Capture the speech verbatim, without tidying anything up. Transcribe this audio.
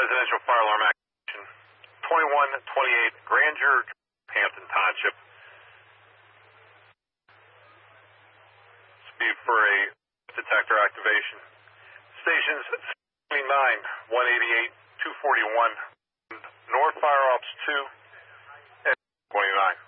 residential fire alarm activation, twenty-one twenty-eight Grandeur, Hampton Township. Speed for a detector activation. Stations seventy-nine, one eighty-eight, two forty-one, North Fire Ops two, and twenty-nine.